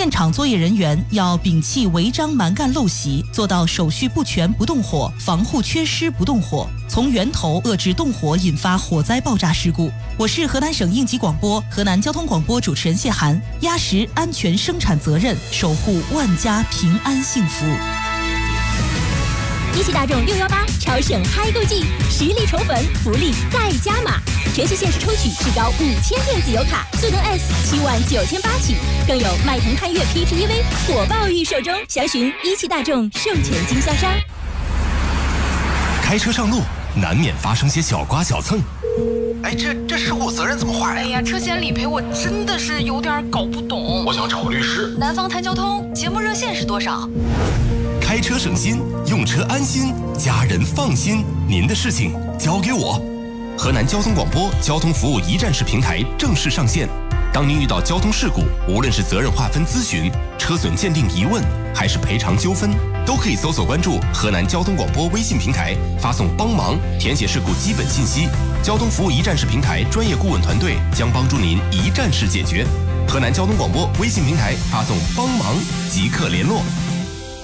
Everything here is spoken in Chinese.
现场作业人员要摒弃违章蛮干陋习，做到手续不全不动火，防护缺失不动火，从源头遏制动火引发火灾爆炸事故。我是河南省应急广播、河南交通广播主持人谢涵，压实安全生产责任，守护万家平安幸福。 一汽大众618超省嗨购季，实力宠粉，福利再加码，全系限时抽取至高5000电子油卡，速腾 S 79800起，更有迈腾探岳 PHEV 火爆预售中，详询一汽大众授权经销商。 开车上路难免发生些小刮小蹭， 哎，这事故责任怎么划呀？ 哎呀，车险理赔我真的是有点搞不懂。 我想找个律师。 南方谈交通节目热线是多少？ 开车省心，用车安心，家人放心，您的事情交给我。河南交通广播交通服务一站式平台正式上线。当您遇到交通事故，无论是责任划分咨询、车损鉴定疑问，还是赔偿纠纷，都可以搜索关注河南交通广播微信平台，发送帮忙，填写事故基本信息。交通服务一站式平台专业顾问团队将帮助您一站式解决。河南交通广播微信平台发送帮忙即刻联络。